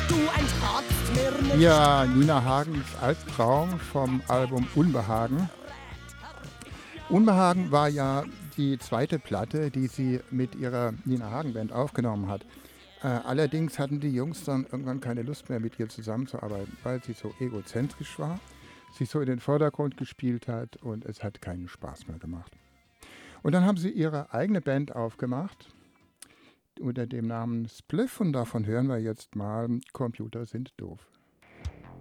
du entratst mir nicht. Ja, Nina Hagens Albtraum vom Album Unbehagen. Unbehagen war ja die zweite Platte, die sie mit ihrer Nina Hagen Band aufgenommen hat. Allerdings hatten die Jungs dann irgendwann keine Lust mehr, mit ihr zusammenzuarbeiten, weil sie so egozentrisch war, sich so in den Vordergrund gespielt hat und es hat keinen Spaß mehr gemacht. Und dann haben sie ihre eigene Band aufgemacht unter dem Namen Spliff und davon hören wir jetzt mal Computer sind doof.